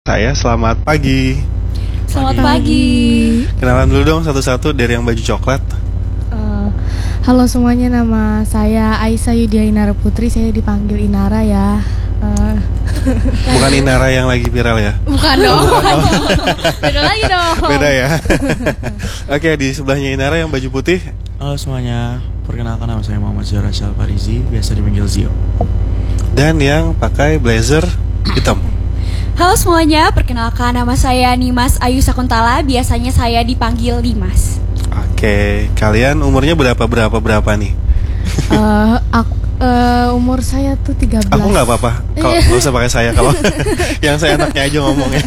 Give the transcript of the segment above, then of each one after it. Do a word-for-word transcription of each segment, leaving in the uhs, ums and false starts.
Saya selamat pagi. Selamat pagi. Kenalan dulu dong satu-satu dari yang baju coklat. Uh, halo semuanya, nama saya Aisyah Yudia Inara Putri. Saya dipanggil Inara ya. Uh. Bukan Inara yang lagi viral ya? Bukan dong. Bukan dong. Beda lagi dong. Beda ya. Oke, di sebelahnya Inara yang baju putih. Halo semuanya, perkenalkan nama saya Muhammad Zahra Syal Farizi, biasa dipanggil Zio. Dan yang pakai blazer hitam. Halo semuanya, perkenalkan nama saya Nimas Ayu Sakuntala, biasanya saya dipanggil Dimas. Oke, kalian umurnya berapa berapa berapa nih? Uh, aku, uh, umur saya tuh tiga belas. Aku nggak apa-apa, kalau nggak usah pakai saya, kalau yang saya enaknya aja ngomongnya.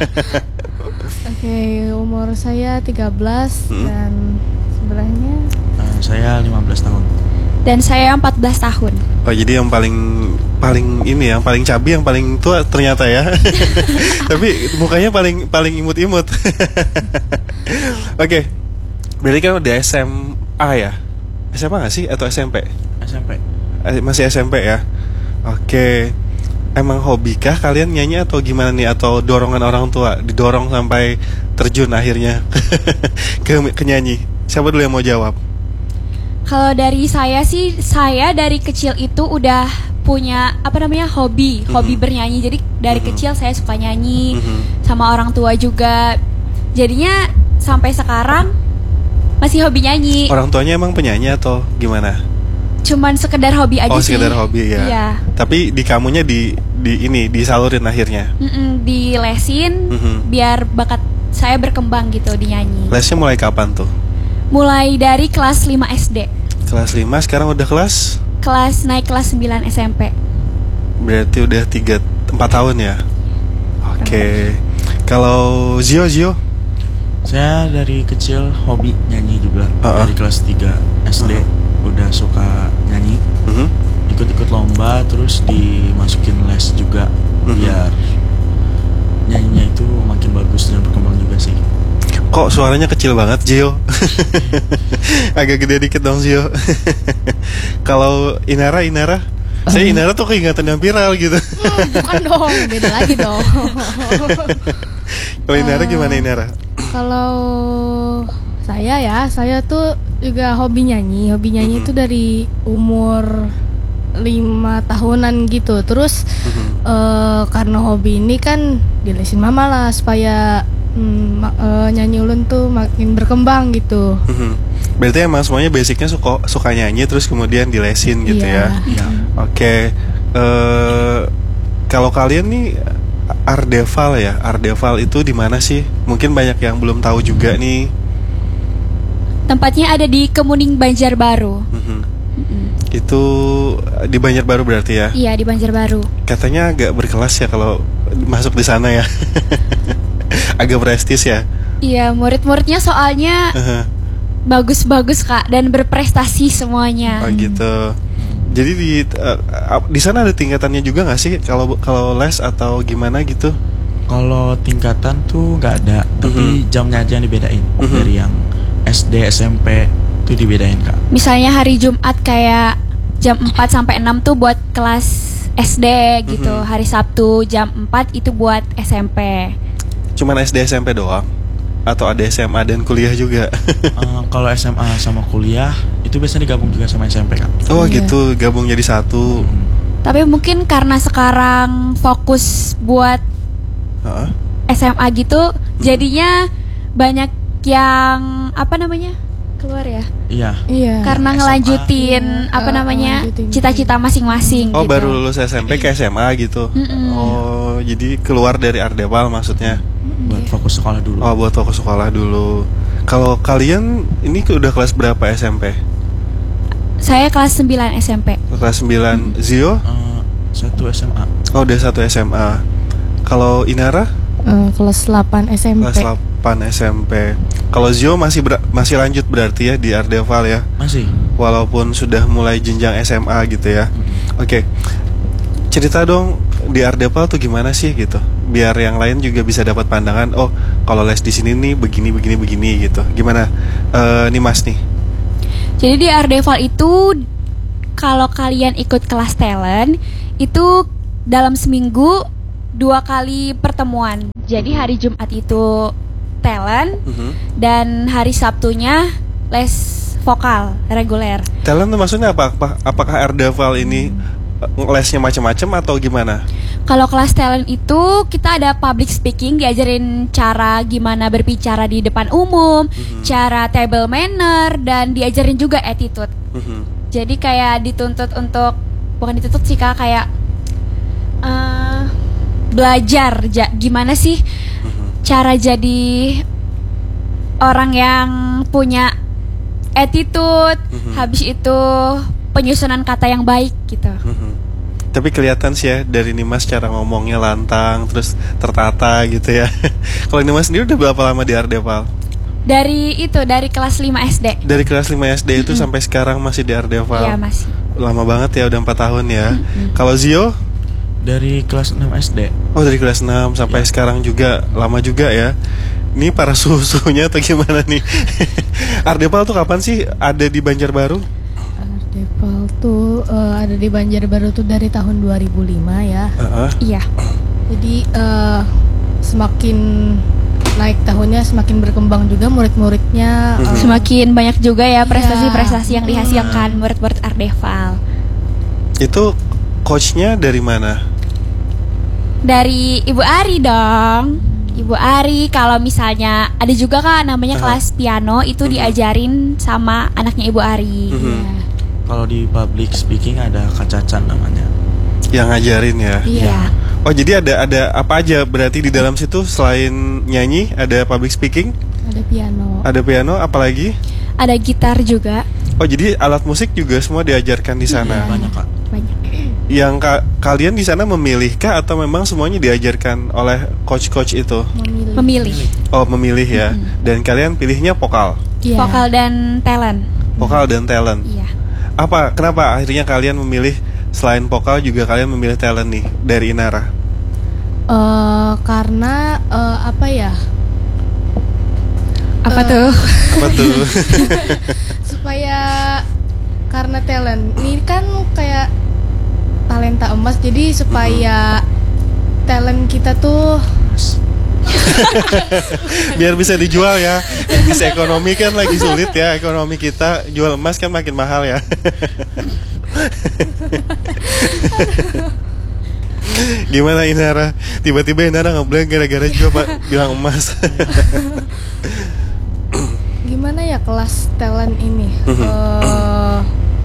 Oke, okay, umur saya tiga belas hmm. dan sebelahnya uh, saya lima belas tahun. Dan saya empat belas tahun. Oh, jadi yang paling paling ini yang paling cabi, yang paling tua ternyata ya. Tapi mukanya paling paling imut-imut. Oke. Okay. Berarti kan udah S M A ya? S M A nggak sih atau S M P? S M P. Masih S M P ya? Oke. Okay. Emang hobi kah kalian nyanyi atau gimana nih, atau dorongan orang tua didorong sampai terjun akhirnya ke, ke nyanyi? Siapa dulu yang mau jawab? Kalau dari saya sih, saya dari kecil itu udah punya apa namanya hobi, mm-hmm. hobi bernyanyi. Jadi dari mm-hmm. kecil saya suka nyanyi, mm-hmm. sama orang tua juga. Jadinya sampai sekarang masih hobi nyanyi. Orang tuanya emang penyanyi atau gimana? Cuman sekedar hobi aja oh, sih. Oh, sekedar hobi ya. Iya. Tapi di kamunya di di ini disalurin akhirnya. Mm-mm, dilesin mm-hmm. biar bakat saya berkembang gitu di nyanyi. Lesnya mulai kapan tuh? Mulai dari kelas lima S D. Kelas lima, sekarang udah kelas? Kelas naik kelas sembilan S M P. Berarti udah tiga empat tahun ya? Oke. Okay. Kalau Zio, Zio? Saya dari kecil hobi nyanyi juga. uh-uh. Dari kelas tiga S D uh-huh. udah suka nyanyi. uh-huh. Ikut-ikut lomba, terus dimasukin les juga. uh-huh. Biar nyanyinya itu makin bagus dan berkembang juga sih. Kok suaranya kecil banget, Zio? Agak gede dikit dong, Zio. Kalau Inara, Inara? Saya Inara tuh keingatan yang viral gitu. hmm, Bukan dong, beda lagi dong. Kalau Inara gimana, Inara? Kalau saya ya, saya tuh juga hobi nyanyi. Hobi nyanyi itu mm-hmm. dari umur lima tahunan gitu. Terus mm-hmm. uh, karena hobi ini kan dilesin mama lah supaya Hmm, uh, nyanyi ulun tuh makin berkembang gitu. Mm-hmm. Berarti emang semuanya basicnya suka suka nyanyi, terus kemudian dilesin gitu yeah. ya. Yeah. Oke. Okay. Uh, kalau kalian nih Ardeval ya, Ardeval itu di mana sih? Mungkin banyak yang belum tahu juga nih. Tempatnya ada di Kemuning, Banjarbaru. Mm-hmm. Mm-hmm. Itu di Banjarbaru berarti ya? Iya, di Banjarbaru. Katanya agak berkelas ya kalau masuk di sana ya. Agak prestis ya. Iya, murid-muridnya soalnya uh-huh. bagus-bagus Kak, dan berprestasi semuanya. Oh gitu. Jadi di uh, di sana ada tingkatannya juga nggak sih kalau kalau les atau gimana gitu? Kalau tingkatan tuh nggak ada, uh-huh. tapi jamnya aja yang dibedain. uh-huh. Dari yang S D, S M P itu dibedain Kak. Misalnya hari Jumat kayak jam empat sampai enam tuh buat kelas S D gitu. uh-huh. Hari Sabtu jam empat itu buat S M P. Cuman S D S M P doang? Atau ada S M A dan kuliah juga? uh, Kalau S M A sama kuliah itu biasanya digabung juga sama S M P kan? Oh iya. Gitu, gabung jadi satu. hmm. Tapi mungkin karena sekarang fokus buat huh? S M A gitu, hmm. jadinya banyak yang apa namanya keluar ya? Iya. Iya. Karena S M A, ngelanjutin iya. apa uh, namanya cita-cita masing-masing. Oh gitu. Baru lulus S M P ke S M A gitu. Mm-mm. Oh jadi keluar dari Ardeval maksudnya? Buat fokus sekolah dulu. Oh buat fokus sekolah dulu. Kalau kalian ini udah kelas berapa S M P? Saya kelas sembilan S M P. Kelas sembilan. hmm. Zio? Uh, satu S M A. Oh udah satu S M A. Kalau Inara? Uh, kelas delapan S M P. Kelas delapan S M P. Kalau Zio masih ber- masih lanjut berarti ya di Ardeval ya? Masih. Walaupun sudah mulai jenjang S M A gitu ya. hmm. Oke okay. Cerita dong di Ardeval tuh gimana sih gitu, biar yang lain juga bisa dapat pandangan. Oh kalau les di sini nih begini begini begini gitu. Gimana uh, nih Mas nih? Jadi di Ardeval itu kalau kalian ikut kelas talent itu dalam seminggu dua kali pertemuan. Jadi hari Jumat itu talent Mhm. dan hari Sabtunya les vokal reguler. Talent tuh maksudnya apa? Apa- Apakah Ardaval ini eh, lesnya macam-macam atau gimana? Kalau kelas talent itu kita ada public speaking, diajarin cara gimana berbicara di depan umum, cara table manner, dan diajarin juga attitude. Mhm. Jadi kayak dituntut untuk, bukan dituntut sih kak, kayak eh, belajar ja- gimana sih cara jadi orang yang punya attitude, habis itu penyusunan kata yang baik gitu. Mhm. Tapi kelihatan sih ya dari Nimas cara ngomongnya lantang, terus tertata gitu ya. Kalau Nimas sendiri udah berapa lama di Ardeval? Dari itu, dari kelas lima S D. Dari kelas lima S D itu sampai sekarang masih di Ardeval. Iya masih. Lama banget ya, udah empat tahun ya. Kalau Zio? Dari kelas enam S D. Oh, dari kelas enam sampai sekarang juga lama juga ya. Ini para susunya atau gimana nih? Ardeval tuh kapan sih ada di Banjarbaru? Ardeval tuh eh, ada di Banjarbaru tuh dari tahun dua ribu lima ya. Heeh. Iya. Jadi eh, semakin naik tahunnya semakin berkembang juga murid-muridnya. eh, Semakin banyak juga ya prestasi-prestasi yang dihasilkan murid-murid Ardeval. Itu coachnya dari mana? Dari Ibu Ari dong. Ibu Ari, kalau misalnya ada juga kak namanya kelas piano, itu diajarin sama anaknya Ibu Ari. Mhm. Kalau di public speaking ada Kak Cacan namanya. Yang ngajarin ya. Iya. Oh, jadi ada ada apa aja berarti di dalam situ selain nyanyi ada public speaking, ada piano. ada piano, apalagi? Ada gitar juga. Oh, jadi alat musik juga semua diajarkan di sana. Banyak Kak. Banyak. Yang ka- kalian di sana memilihkah atau memang semuanya diajarkan oleh coach-coach itu? Memilih. Memilih Oh, memilih ya. Dan kalian pilihnya vokal. Iya. vokal dan talent. Vokal dan talent. Iya. Apa? Kenapa akhirnya kalian memilih selain vokal juga kalian memilih talent nih dari Inara? Eh, karena eh, apa ya? Apa Eh, tuh? Apa tuh? Supaya karena talent ini kan kayak talenta emas, jadi supaya talent kita tuh Biar bisa dijual ya. Bisnis ekonomi kan lagi sulit ya, ekonomi kita jual emas kan makin mahal ya. Gimana Inara? Tiba-tiba Inara ngeblank gara-gara juga Pak bilang emas. gimana ya kelas talent ini? Eh,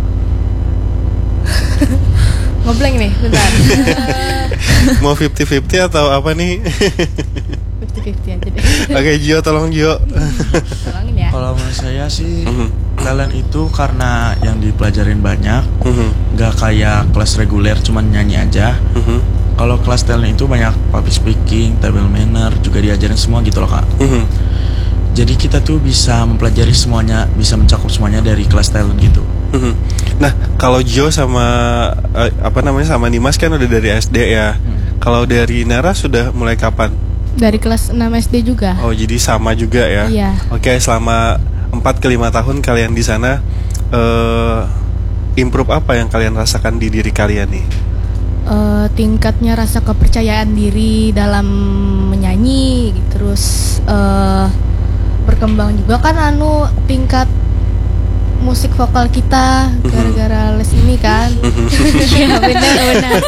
ngeblank nih, bentar. Mau fifty fifty atau apa nih? fifty fifty aja deh. Oke, Gio, tolong Gio. Tolongin ya. Kalau menurut saya sih Mhm. talent itu karena yang dipelajarin banyak, Mhm. nggak kayak kelas reguler cuman nyanyi aja. Mhm. Kalau kelas talent itu banyak public speaking, table manner, juga diajarin semua gitu loh Kak. Mhm. Jadi kita tuh bisa mempelajari semuanya, bisa mencakup semuanya dari kelas talent gitu. Mhm. Nah, kalau Gio sama eh, apa namanya sama Nimas kan udah dari S D ya. Kalau dari Nara sudah mulai kapan? Dari kelas enam S D juga. Oh, jadi sama juga ya. Iya. Oke, selama empat ke lima tahun kalian di sana eh improve apa yang kalian rasakan di diri kalian nih? Eh, tingkatnya rasa kepercayaan diri dalam menyanyi, terus eh, berkembang juga kan anu tingkat musik vokal kita gara-gara les ini kan. Iya benar-benar.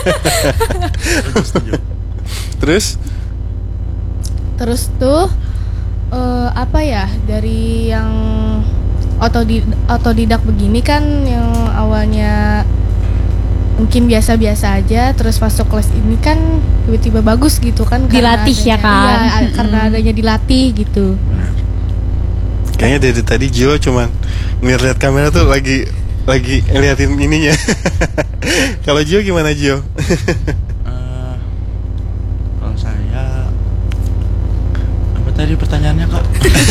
Terus Terus tuh eh, apa ya, dari yang otodid otodidak begini kan, yang awalnya mungkin biasa-biasa aja, terus masuk kelas ini kan tiba-tiba bagus gitu kan, karena Dilatih ya adanya- kan? iya, a- Mm-mm. karena adanya dilatih gitu. kayaknya dari tadi Gio cuman ngeliat kamera tuh lagi lagi ngeliatin ininya. Kalau Gio gimana Gio? Eh, kalau saya apa tadi pertanyaannya Kak?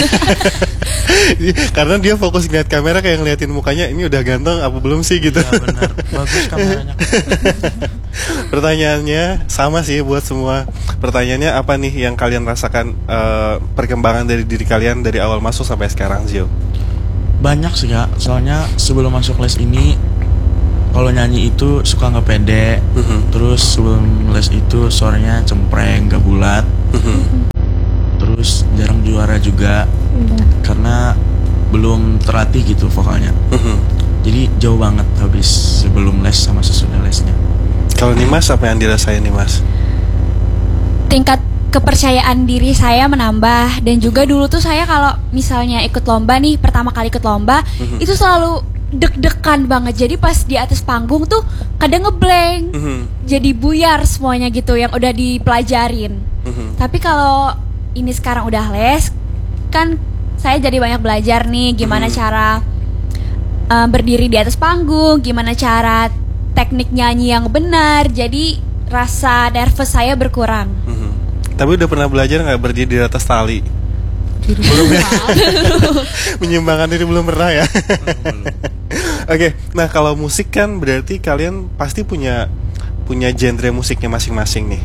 Karena dia fokus ngeliat kamera kayak ngeliatin mukanya, ini udah ganteng apa belum sih gitu. Ya benar, bagus kameranya Kak. Pertanyaannya sama sih buat semua. Pertanyaannya apa nih yang kalian rasakan eh, perkembangan dari diri kalian dari awal masuk sampai sekarang, Zio? Banyak sih Kak, soalnya sebelum masuk les ini kalau nyanyi itu suka nggak pede, Mhm. terus sebelum les itu suaranya cempreng, nggak bulat, Mhm. terus jarang juara juga Iya. karena belum terlatih gitu vokalnya. Mhm. Jadi jauh banget habis sebelum les sama sesudah lesnya. Kalau Nimas apa yang dirasain nih Mas? Tingkat kepercayaan diri saya menambah, dan juga dulu tuh saya kalau misalnya ikut lomba nih, pertama kali ikut lomba Mhm. itu selalu deg-degan banget. Jadi pas di atas panggung tuh kadang ngeblank, Mhm. jadi buyar semuanya gitu yang udah dipelajarin. Mhm. Tapi kalau ini sekarang udah les, kan saya jadi banyak belajar nih gimana Mhm. cara uh, berdiri di atas panggung, gimana cara teknik nyanyi yang benar. Jadi rasa nervous saya berkurang. Mhm. Tapi udah pernah belajar nggak berdiri di atas tali? Belum ya. Menyeimbangkan diri belum pernah ya? Oke, nah kalau musik kan berarti kalian pasti punya punya genre musiknya masing-masing nih.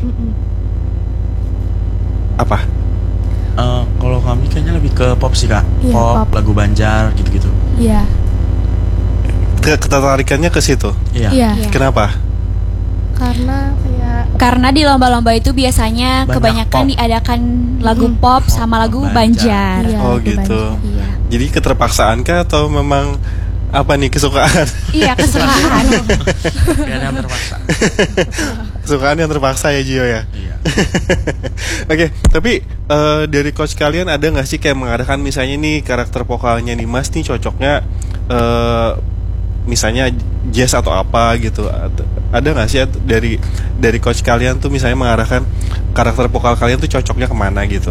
Apa? Eh, kalau kami kayaknya lebih ke pop sih kak, Iya, pop, pop. lagu Banjar gitu-gitu. Iya. Ke- Ketertarikannya ke situ. Iya. Iya. Iya. Kenapa? Karena kayak Karena di lomba-lomba itu biasanya Banyak kebanyakan pop. diadakan lagu Mhm. pop sama lagu Banjar. Banjar. Iya, Oh lagu gitu. Banjar. Iya. Jadi keterpaksaan kah atau memang apa nih kesukaan? Iya, kesukaan. Kayaknya yang terpaksa. Kesukaan yang terpaksa ya Gio ya. Iya. Oke, tapi eh, dari coach kalian ada nggak sih kayak mengadakan misalnya nih karakter vokalnya nih Mas nih cocoknya eh, misalnya jazz atau apa gitu? Ad- Ada nggak sih ad- dari dari coach kalian tuh misalnya mengarahkan karakter vokal kalian tuh cocoknya kemana gitu?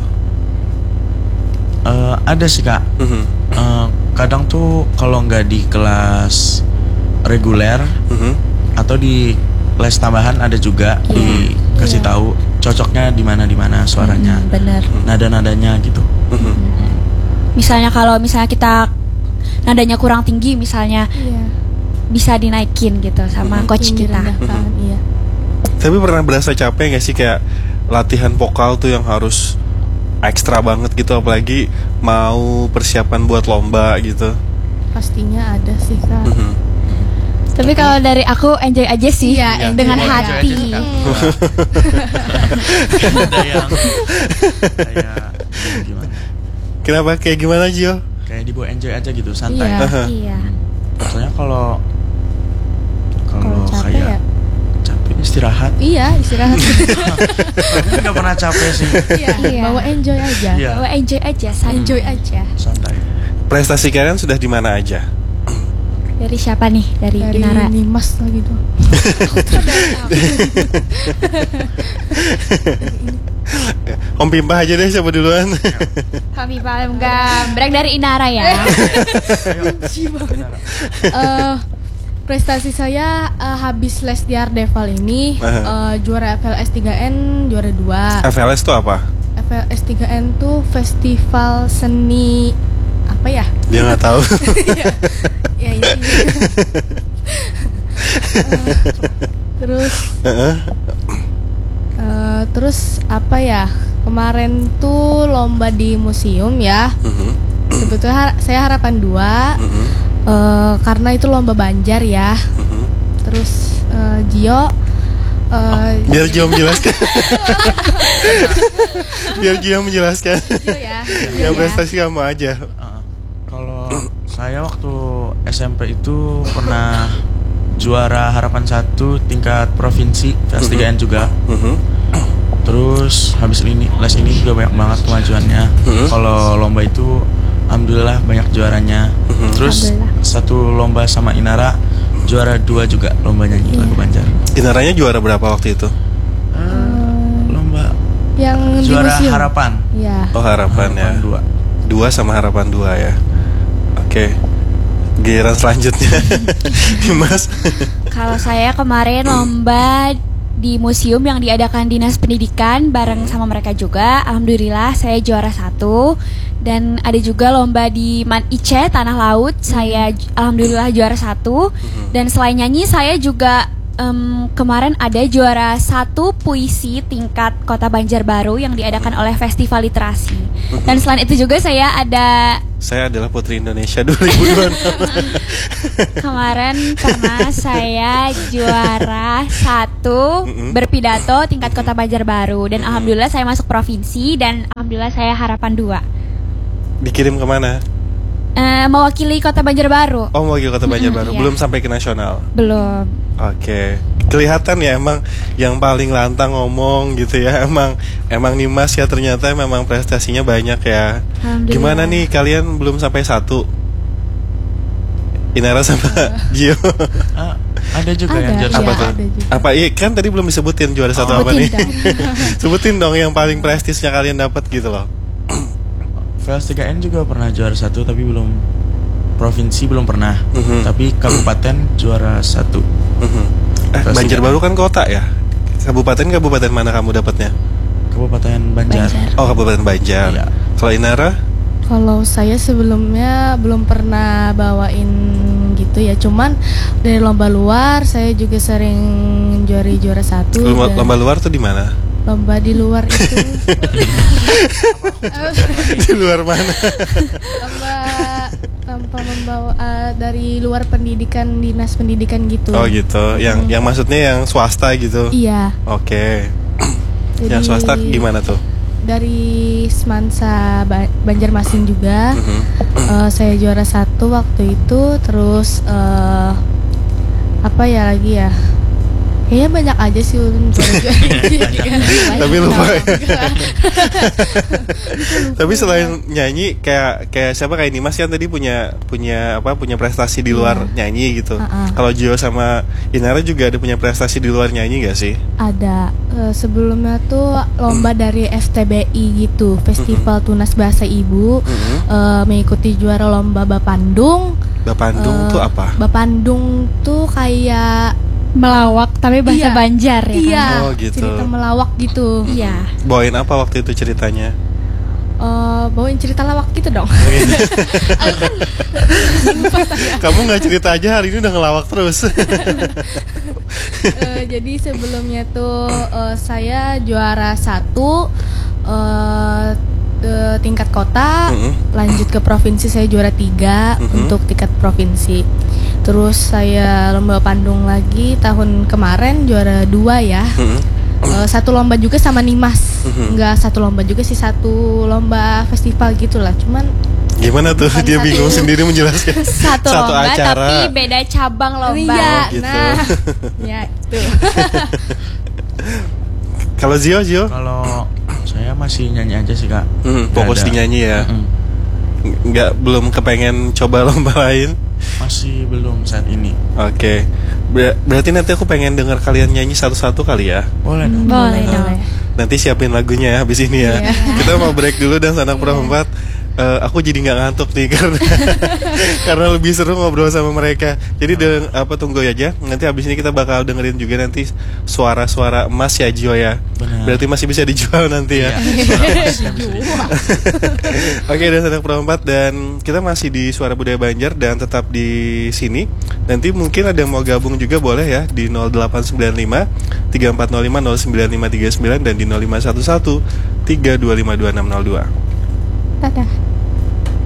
Eh, ada sih kak. Mhm, Eh, kadang tuh kalau nggak di kelas reguler mhm, atau di les tambahan ada juga dikasih Iya. tahu cocoknya di mana di mana suaranya, Hmm, bener. nada-nadanya gitu. mhm. Misalnya kalau misalnya kita nadanya kurang tinggi misalnya, Iya. bisa dinaikin gitu sama Mhm. coach Yang kita. direndahkan, iya. Tapi pernah berasa capek nggak sih kayak latihan vokal tuh yang harus ekstra banget gitu, apalagi mau persiapan buat lomba gitu? Pastinya ada sih kak. Mhm. Tapi kalau dari aku enjoy aja sih, Iya, dengan Boleh aja hati. sih, Kak. Ada yang kayak gimana? Kenapa kayak gimana Gio? Kayak dibawa enjoy aja gitu, santai. Iya. Iya. Soalnya kalau kalau Kalau capek kayak ya. capek istirahat. Iya, istirahat. Aku nggak pernah capek sih. Iya, Iya. bawa enjoy aja. Iya. Bawa enjoy aja, santai. Enjoy aja. Santai. Prestasi kalian sudah di mana aja? Dari siapa nih? Dari, Dari Inara. Nimas lah gitu. Om Pimpah aja deh, siapa duluan? Kami paling gambreng dari Inara ya. Eh, prestasi saya eh, habis les di Ardeval ini Aha. eh, juara F L S tiga N juara dua. F L S tuh apa? F L S tiga N tuh festival seni apa ya? Dia nggak tahu. Ya ini. Eh, terus Heeh. eh, terus apa ya? Kemarin tuh lomba di museum ya. Mhm, Sebetulnya har- saya harapan dua mhm, eh, karena itu lomba Banjar ya. mhm. Terus eh, Gio eh, Biar Gio menjelaskan. Biar Gio menjelaskan. Gio ya. Yang prestasi kamu aja. Uh, kalau saya waktu S M P itu pernah juara harapan satu tingkat provinsi kelas tiga N juga. Mhm, Terus habis ini les ini juga banyak banget kemajuannya. Mhm. Kalau lomba itu alhamdulillah banyak juaranya. Mhm. Terus Alhamdulillah. satu lomba sama Inara juara dua juga lomba nyanyi lagu Banjar. Inaranya juara berapa waktu itu? Eh, lomba Yang di juara museum. harapan. Ya. Oh harapan ya. dua. Dua sama harapan dua ya. Oke. Giliran selanjutnya, Mas. Kalau saya kemarin lomba di museum yang diadakan Dinas Pendidikan bareng sama mereka juga. Alhamdulillah saya juara satu. Dan ada juga lomba di Man Ice Tanah Laut. Saya j- alhamdulillah juara satu. Dan selain nyanyi saya juga em, kemarin ada juara satu puisi tingkat Kota Banjarbaru yang diadakan oleh Festival Literasi. Dan selain itu juga saya ada Saya adalah Putri Indonesia dua ribu dua puluh enam. kemarin karena saya juara satu berpidato tingkat Kota Banjarbaru dan alhamdulillah saya masuk provinsi dan alhamdulillah saya harapan dua. Dikirim kemana? Eh, mewakili Kota Banjarbaru. Oh, mewakili Kota Banjarbaru. iya. Belum sampai ke nasional. Belum. Oke, kelihatan ya emang yang paling lantang ngomong gitu ya. Emang emang Nimas ya ternyata memang prestasinya banyak ya. Alhamdulillah. Gimana nih kalian belum sampai satu? Inara sama Gio. Ah, ada juga Ada, yang juara iya, Apa satu. tuh? ada juga. Apa iya kan tadi belum disebutin juara satu Oh. apa nih? Sebutin Sebutin dong yang paling prestisnya kalian dapat gitu loh. V L S tiga N juga pernah juara satu tapi belum provinsi belum pernah. Mhm. Tapi kabupaten juara satu. Mhm. Eh, Terus Banjarbaru kan kota ya. Kabupaten kabupaten mana kamu dapatnya? Kabupaten Banjar. Banjar. Oh, Kabupaten Banjar. Iya. Kalau Inara? Kalau saya sebelumnya belum pernah bawain gitu ya, cuman dari lomba luar saya juga sering juara juara satu. Lomba, dan lomba luar tuh di mana? lomba di luar itu Di luar mana? lomba tanpa membawa eh, dari luar pendidikan, dinas pendidikan gitu. Oh gitu. Yang yang maksudnya yang swasta gitu. Iya. Oke. Jadi Yang swasta gimana tuh? Dari Semansa Ba- Banjarmasin juga. Mhm. Eh, saya juara satu waktu itu. Terus eh, apa ya lagi ya? Kayaknya banyak aja sih ulun juara-juara. Tapi lupa ya. Tapi selain nyanyi kayak kayak siapa kayak Nimas kan tadi punya punya apa punya prestasi di luar Iya. nyanyi gitu. Uh-uh. Kalau Gio sama Inara juga ada punya prestasi di luar nyanyi gak sih? Ada eh, sebelumnya tuh lomba dari F T B I gitu, Festival Tunas Bahasa Ibu. Mhm. Eh, mengikuti juara lomba Bapandung. Bapandung Eh, tuh apa? Bapandung tuh kayak Melawak tapi bahasa Iya. Banjar ya kan? iya, Oh, gitu. cerita melawak gitu. Iya. Bawain apa waktu itu ceritanya? Eh, bawain cerita lawak gitu dong. Kamu nggak cerita aja hari ini udah ngelawak terus. Eh, jadi sebelumnya tuh eh, saya juara satu eh, eh, tingkat kota, Mhm. lanjut ke provinsi saya juara tiga Mhm. untuk tingkat provinsi. Terus saya lomba Bandung lagi tahun kemarin juara dua ya. Mhm. Eh, satu lomba juga sama Nimas, Mhm. nggak satu lomba juga sih, satu lomba festival gitulah. Cuman Gimana tuh? Bukan Dia satu. bingung sendiri menjelaskan. Satu, Satu lomba acara. tapi beda cabang lomba. iya, Oh, gitu. nah, ya itu. Kalau Zio, Zio? Kalau saya masih nyanyi aja sih kak. Hmm, Nggak fokus ada. di nyanyi ya. Mm-mm. Nggak belum kepengen coba lomba lain. Masih belum saat ini. Oke. Ber- berarti nanti aku pengen dengar kalian nyanyi satu-satu kali ya. Boleh dong. Boleh Boleh. dong. Nanti siapin lagunya ya habis ini ya. Iya. Kita mau break dulu dan sanak perempat. Eh, aku jadi nggak ngantuk nih karena karena lebih seru ngobrol sama mereka. Jadi dengan apa tunggu aja. Nanti habis ini kita bakal dengerin juga nanti suara-suara emas ya Gio ya. Benar. Berarti masih bisa dijual nanti ya. Iya, suara emasnya bisa di- Oke, dan sanak perempat dan kita masih di Suara Budaya Banjar dan tetap di sini. Nanti mungkin ada yang mau gabung juga boleh ya di nol delapan sembilan lima tiga empat nol lima nol sembilan lima tiga sembilan dan di nol lima satu satu tiga dua lima dua enam nol dua. Dadah.